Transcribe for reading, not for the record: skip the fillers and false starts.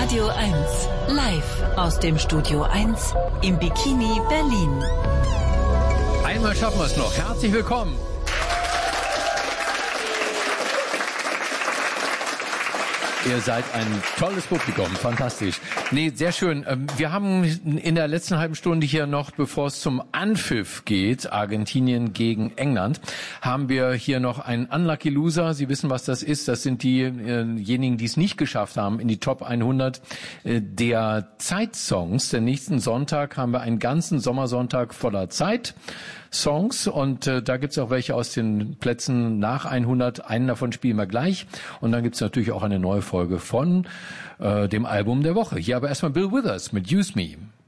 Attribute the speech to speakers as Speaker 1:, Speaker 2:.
Speaker 1: Radio 1, live aus dem Studio 1 im Bikini Berlin.
Speaker 2: Einmal schaffen wir es noch. Herzlich willkommen. Ihr seid ein tolles Publikum, fantastisch. Nee, sehr schön. Wir haben in der letzten halben Stunde hier noch, bevor es zum Anpfiff geht, Argentinien gegen England, haben wir hier noch einen Unlucky Loser. Sie wissen, was das ist. Das sind diejenigen, die es nicht geschafft haben in die Top 100 der Zeitsongs. Den nächsten Sonntag haben wir einen ganzen Sommersonntag voller Zeit-Songs und da gibt's auch welche aus den Plätzen nach 100. Einen davon spielen wir gleich und dann gibt's natürlich auch eine neue Folge von dem Album der Woche. Hier aber erstmal Bill Withers mit Use Me.